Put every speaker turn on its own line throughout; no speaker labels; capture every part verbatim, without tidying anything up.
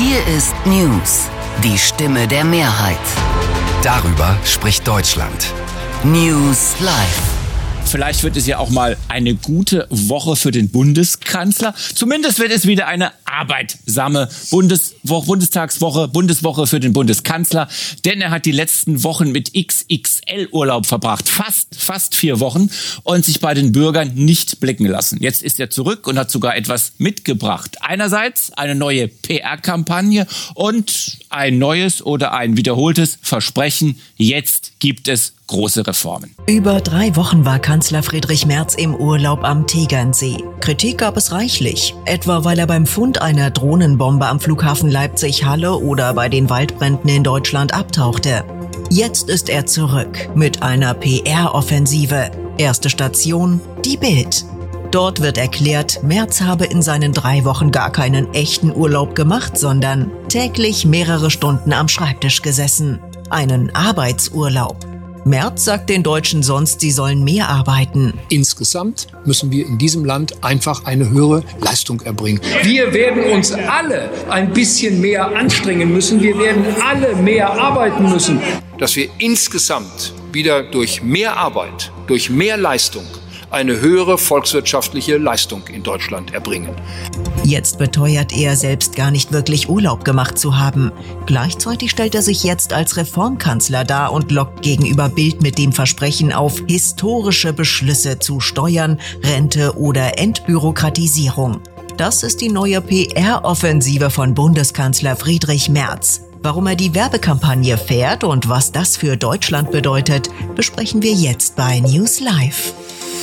Hier ist News, die Stimme der Mehrheit.
Darüber spricht Deutschland.
News Live.
Vielleicht wird es ja auch mal eine gute Woche für den Bundeskanzler. Zumindest wird es wieder eine arbeitsame Bundeswo- Bundestagswoche, Bundeswoche für den Bundeskanzler. Denn er hat die letzten Wochen mit X X L-Urlaub verbracht. Fast, fast vier Wochen. Und sich bei den Bürgern nicht blicken lassen. Jetzt ist er zurück und hat sogar etwas mitgebracht. Einerseits eine neue P R-Kampagne und ein neues oder ein wiederholtes Versprechen. Jetzt gibt es große Reformen.
Über drei Wochen war Kanzler Friedrich Merz im Urlaub am Tegernsee. Kritik gab es reichlich, etwa weil er beim Fund einer Drohnenbombe am Flughafen Leipzig-Halle oder bei den Waldbränden in Deutschland abtauchte. Jetzt ist er zurück mit einer P R-Offensive. Erste Station, die Bild. Dort wird erklärt, Merz habe in seinen drei Wochen gar keinen echten Urlaub gemacht, sondern täglich mehrere Stunden am Schreibtisch gesessen. Einen Arbeitsurlaub. Merz sagt den Deutschen sonst, sie sollen mehr arbeiten.
Insgesamt müssen wir in diesem Land einfach eine höhere Leistung erbringen.
Wir werden uns alle ein bisschen mehr anstrengen müssen. Wir werden alle mehr arbeiten müssen.
Dass wir insgesamt wieder durch mehr Arbeit, durch mehr Leistung eine höhere volkswirtschaftliche Leistung in Deutschland erbringen.
Jetzt beteuert er, selbst gar nicht wirklich Urlaub gemacht zu haben. Gleichzeitig stellt er sich jetzt als Reformkanzler dar und lockt gegenüber Bild mit dem Versprechen auf historische Beschlüsse zu Steuern, Rente oder Entbürokratisierung. Das ist die neue P R-Offensive von Bundeskanzler Friedrich Merz. Warum er die Werbekampagne fährt und was das für Deutschland bedeutet, besprechen wir jetzt bei News Live.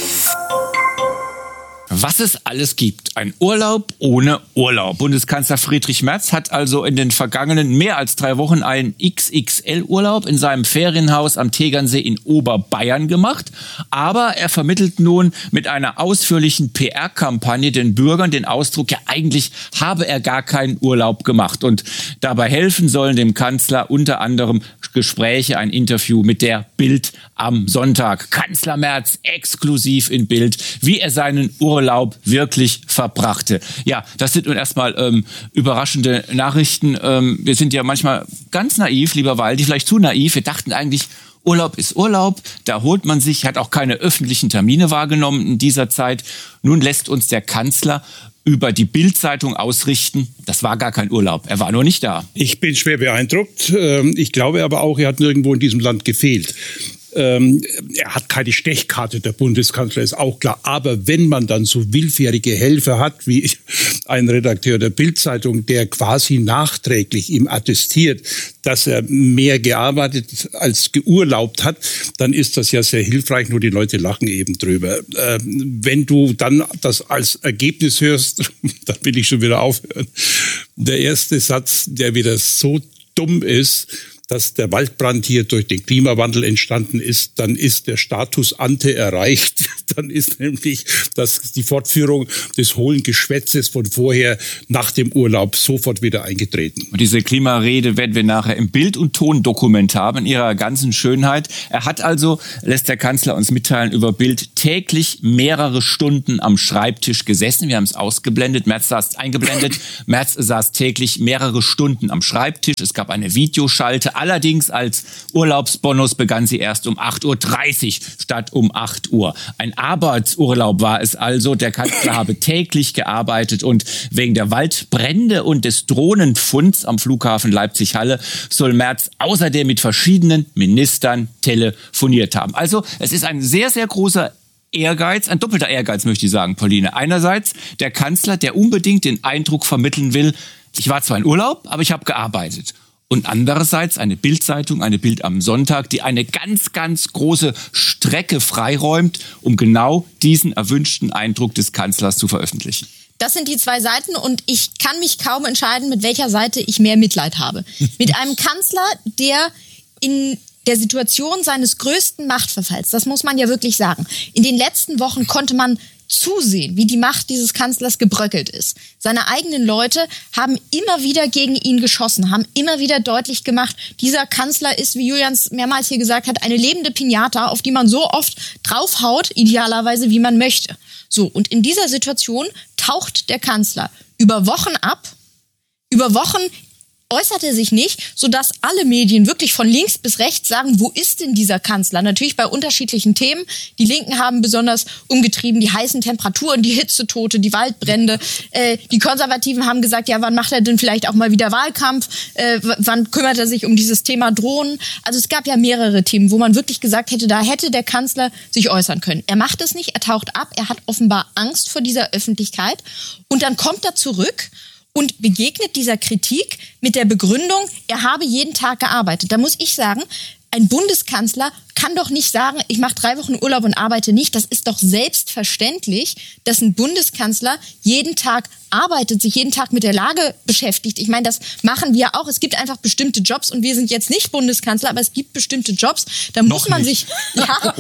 Was es alles gibt. Ein Urlaub ohne Urlaub. Bundeskanzler Friedrich Merz hat also in den vergangenen mehr als drei Wochen einen X X L-Urlaub in seinem Ferienhaus am Tegernsee in Oberbayern gemacht. Aber er vermittelt nun mit einer ausführlichen P R-Kampagne den Bürgern den Ausdruck, ja eigentlich habe er gar keinen Urlaub gemacht. Und dabei helfen sollen dem Kanzler unter anderem Gespräche, ein Interview mit der Bild am Sonntag. Kanzler Merz exklusiv in Bild, wie er seinen Urlaub wirklich verbrachte. Ja, das sind nun erstmal ähm, überraschende Nachrichten. Ähm, wir sind ja manchmal ganz naiv, lieber Waldi, vielleicht zu naiv. Wir dachten eigentlich, Urlaub ist Urlaub, da holt man sich, hat auch keine öffentlichen Termine wahrgenommen in dieser Zeit. Nun lässt uns der Kanzler über die Bild-Zeitung ausrichten, das war gar kein Urlaub, er war nur nicht da.
Ich bin schwer beeindruckt. Ich glaube aber auch, er hat nirgendwo in diesem Land gefehlt. Ähm, er hat keine Stechkarte, der Bundeskanzler, ist auch klar. Aber wenn man dann so willfährige Helfer hat, wie ein Redakteur der Bild-Zeitung, der quasi nachträglich ihm attestiert, dass er mehr gearbeitet als geurlaubt hat, dann ist das ja sehr hilfreich, nur die Leute lachen eben drüber. Ähm, wenn du dann das als Ergebnis hörst, dann will ich schon wieder aufhören. Der erste Satz, der wieder so dumm ist, dass der Waldbrand hier durch den Klimawandel entstanden ist, dann ist der Status ante erreicht. Dann ist nämlich das, die Fortführung des hohlen Geschwätzes von vorher nach dem Urlaub sofort wieder eingetreten.
Und diese Klimarede werden wir nachher im Bild- und Tondokument haben, in ihrer ganzen Schönheit. Er hat also, lässt der Kanzler uns mitteilen über Bild, täglich mehrere Stunden am Schreibtisch gesessen. Wir haben es ausgeblendet, Merz saß eingeblendet. Merz saß täglich mehrere Stunden am Schreibtisch. Es gab eine Videoschalte. Allerdings als Urlaubsbonus begann sie erst um acht Uhr dreißig statt um acht Uhr. Ein Arbeitsurlaub war es also. Der Kanzler habe täglich gearbeitet und wegen der Waldbrände und des Drohnenfunds am Flughafen Leipzig-Halle soll Merz außerdem mit verschiedenen Ministern telefoniert haben. Also es ist ein sehr, sehr großer Ehrgeiz, ein doppelter Ehrgeiz, möchte ich sagen, Pauline. Einerseits der Kanzler, der unbedingt den Eindruck vermitteln will, ich war zwar in Urlaub, aber ich habe gearbeitet. Und andererseits eine Bild-Zeitung, eine Bild am Sonntag, die eine ganz, ganz große Strecke freiräumt, um genau diesen erwünschten Eindruck des Kanzlers zu veröffentlichen.
Das sind die zwei Seiten und ich kann mich kaum entscheiden, mit welcher Seite ich mehr Mitleid habe. Mit einem Kanzler, der in der Situation seines größten Machtverfalls, das muss man ja wirklich sagen, in den letzten Wochen konnte man zusehen, wie die Macht dieses Kanzlers gebröckelt ist. Seine eigenen Leute haben immer wieder gegen ihn geschossen, haben immer wieder deutlich gemacht, dieser Kanzler ist, wie Julians mehrmals hier gesagt hat, eine lebende Pinata, auf die man so oft draufhaut, idealerweise, wie man möchte. So, und in dieser Situation taucht der Kanzler über Wochen ab, über Wochen äußerte sich nicht, sodass alle Medien wirklich von links bis rechts sagen, wo ist denn dieser Kanzler? Natürlich bei unterschiedlichen Themen. Die Linken haben besonders umgetrieben die heißen Temperaturen, die Hitzetote, die Waldbrände. Äh, die Konservativen haben gesagt, ja, wann macht er denn vielleicht auch mal wieder Wahlkampf? Äh, w- wann kümmert er sich um dieses Thema Drohnen? Also es gab ja mehrere Themen, wo man wirklich gesagt hätte, da hätte der Kanzler sich äußern können. Er macht es nicht, er taucht ab, er hat offenbar Angst vor dieser Öffentlichkeit. Und dann kommt er zurück und begegnet dieser Kritik mit der Begründung, er habe jeden Tag gearbeitet. Da muss ich sagen, ein Bundeskanzler kann doch nicht sagen, ich mache drei Wochen Urlaub und arbeite nicht. Das ist doch selbstverständlich, dass ein Bundeskanzler jeden Tag arbeitet, sich jeden Tag mit der Lage beschäftigt. Ich meine, das machen wir auch. Es gibt einfach bestimmte Jobs und wir sind jetzt nicht Bundeskanzler, aber es gibt bestimmte Jobs. Da muss man sich, ja,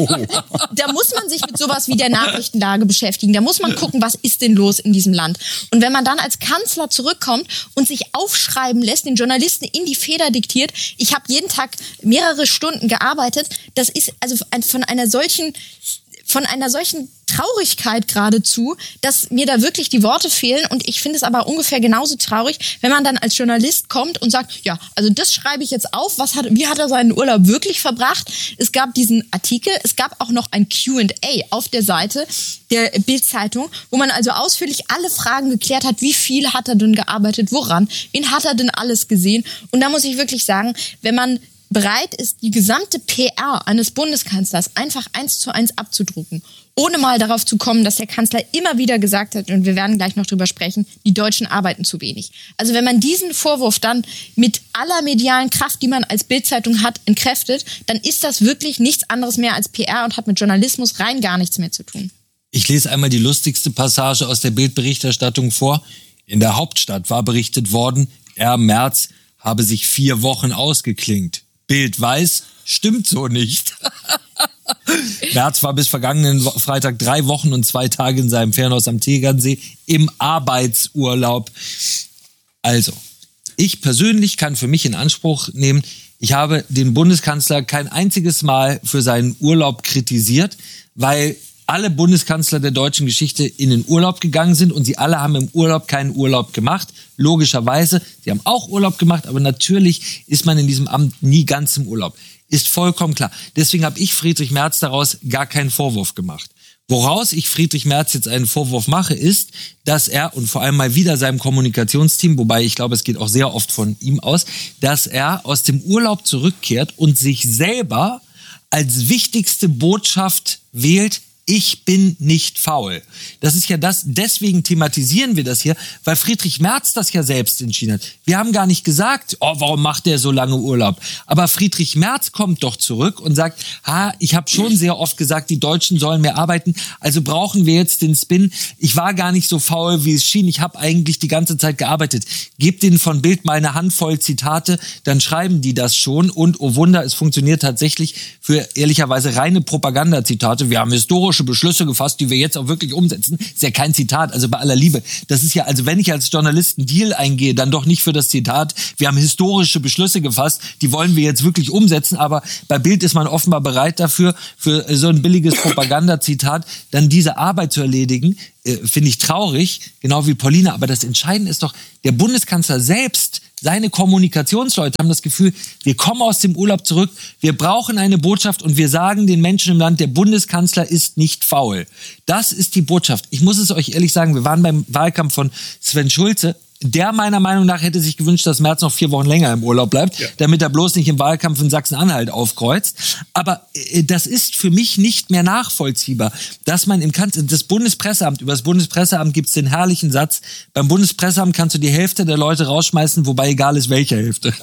da muss man sich mit sowas wie der Nachrichtenlage beschäftigen. Da muss man gucken, was ist denn los in diesem Land. Und wenn man dann als Kanzler zurückkommt und sich aufschreiben lässt, den Journalisten in die Feder diktiert, ich habe jeden Tag mehrere Stunden gearbeitet, das ist also von einer solchen, von einer solchen Traurigkeit geradezu, dass mir da wirklich die Worte fehlen. Und ich finde es aber ungefähr genauso traurig, wenn man dann als Journalist kommt und sagt, ja, also das schreibe ich jetzt auf. Was hat, wie hat er seinen Urlaub wirklich verbracht? Es gab diesen Artikel, es gab auch noch ein Q and A auf der Seite der Bild-Zeitung, wo man also ausführlich alle Fragen geklärt hat, wie viel hat er denn gearbeitet, woran, wen hat er denn alles gesehen? Und da muss ich wirklich sagen, wenn man bereit ist, die gesamte P R eines Bundeskanzlers einfach eins zu eins abzudrucken, ohne mal darauf zu kommen, dass der Kanzler immer wieder gesagt hat, und wir werden gleich noch drüber sprechen, die Deutschen arbeiten zu wenig. Also wenn man diesen Vorwurf dann mit aller medialen Kraft, die man als Bild-Zeitung hat, entkräftet, dann ist das wirklich nichts anderes mehr als P R und hat mit Journalismus rein gar nichts mehr zu tun.
Ich lese einmal die lustigste Passage aus der Bild-Berichterstattung vor. In der Hauptstadt war berichtet worden, er Merz habe sich vier Wochen ausgeklingt. Bild weiß, stimmt so nicht. Merz war bis vergangenen Freitag drei Wochen und zwei Tage in seinem Ferienhaus am Tegernsee im Arbeitsurlaub. Also, ich persönlich kann für mich in Anspruch nehmen, ich habe den Bundeskanzler kein einziges Mal für seinen Urlaub kritisiert, weil alle Bundeskanzler der deutschen Geschichte in den Urlaub gegangen sind und sie alle haben im Urlaub keinen Urlaub gemacht. Logischerweise, sie haben auch Urlaub gemacht, aber natürlich ist man in diesem Amt nie ganz im Urlaub. Ist vollkommen klar. Deswegen habe ich Friedrich Merz daraus gar keinen Vorwurf gemacht. Woraus ich Friedrich Merz jetzt einen Vorwurf mache, ist, dass er, und vor allem mal wieder seinem Kommunikationsteam, wobei ich glaube, es geht auch sehr oft von ihm aus, dass er aus dem Urlaub zurückkehrt und sich selber als wichtigste Botschaft wählt, ich bin nicht faul. Das ist ja das, deswegen thematisieren wir das hier, weil Friedrich Merz das ja selbst entschieden hat. Wir haben gar nicht gesagt, oh, warum macht der so lange Urlaub? Aber Friedrich Merz kommt doch zurück und sagt, ha, ich habe schon sehr oft gesagt, die Deutschen sollen mehr arbeiten, also brauchen wir jetzt den Spin. Ich war gar nicht so faul, wie es schien, ich habe eigentlich die ganze Zeit gearbeitet. Gebt denen von Bild mal eine Handvoll Zitate, dann schreiben die das schon und, oh Wunder, es funktioniert tatsächlich für ehrlicherweise reine Propagandazitate. Wir haben historische Beschlüsse gefasst, die wir jetzt auch wirklich umsetzen. Ist ja kein Zitat, also bei aller Liebe. Das ist ja, also wenn ich als Journalist einen Deal eingehe, dann doch nicht für das Zitat, wir haben historische Beschlüsse gefasst, die wollen wir jetzt wirklich umsetzen, aber bei Bild ist man offenbar bereit dafür, für so ein billiges Propagandazitat, dann diese Arbeit zu erledigen. Äh, finde ich traurig, genau wie Paulina, aber das Entscheidende ist doch, der Bundeskanzler selbst, seine Kommunikationsleute haben das Gefühl, wir kommen aus dem Urlaub zurück, wir brauchen eine Botschaft und wir sagen den Menschen im Land, der Bundeskanzler ist nicht faul. Das ist die Botschaft. Ich muss es euch ehrlich sagen, wir waren beim Wahlkampf von Sven Schulze. Der meiner Meinung nach hätte sich gewünscht, dass Merz noch vier Wochen länger im Urlaub bleibt, ja, damit er bloß nicht im Wahlkampf in Sachsen-Anhalt aufkreuzt. Aber äh, das ist für mich nicht mehr nachvollziehbar, dass man im Kanzler, das Bundespresseamt, über das Bundespresseamt gibt es den herrlichen Satz, beim Bundespresseamt kannst du die Hälfte der Leute rausschmeißen, wobei egal ist, welche Hälfte.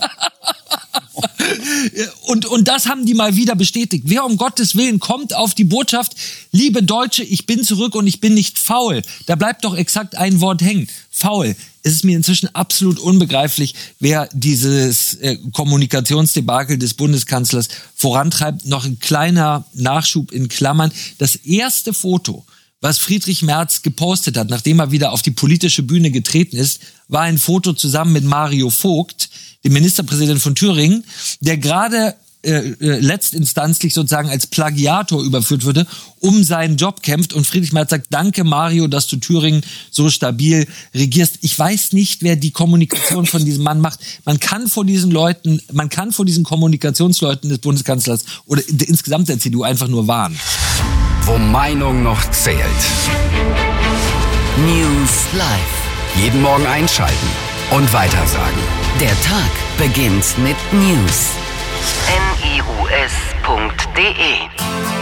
Und, und das haben die mal wieder bestätigt. Wer um Gottes Willen kommt auf die Botschaft, liebe Deutsche, ich bin zurück und ich bin nicht faul. Da bleibt doch exakt ein Wort hängen. Faul. Es ist mir inzwischen absolut unbegreiflich, wer dieses äh, Kommunikationsdebakel des Bundeskanzlers vorantreibt. Noch ein kleiner Nachschub in Klammern. Das erste Foto, was Friedrich Merz gepostet hat, nachdem er wieder auf die politische Bühne getreten ist, war ein Foto zusammen mit Mario Vogt, dem Ministerpräsidenten von Thüringen, der gerade äh, äh, letztinstanzlich sozusagen als Plagiator überführt würde, um seinen Job kämpft. Und Friedrich Merz sagt, danke Mario, dass du Thüringen so stabil regierst. Ich weiß nicht, wer die Kommunikation von diesem Mann macht. Man kann vor diesen Leuten, man kann vor diesen Kommunikationsleuten des Bundeskanzlers oder insgesamt der C D U einfach nur warnen.
Wo Meinung noch zählt.
News Live.
Jeden Morgen einschalten und weitersagen.
Der Tag beginnt mit News. N I U S punkt D E